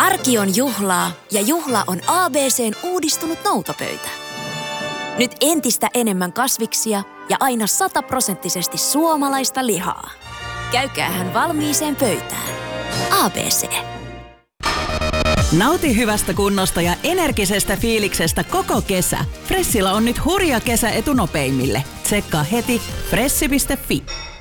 Arki on juhlaa ja juhla on ABC:n uudistunut noutopöytä. Nyt entistä enemmän kasviksia ja aina 100% suomalaista lihaa. Käykäähän valmiiseen pöytään. ABC. Nauti hyvästä kunnosta ja energisestä fiiliksestä koko kesä. Fressillä on nyt hurja kesäetu nopeimille. Tsekkaa heti fressi.fi.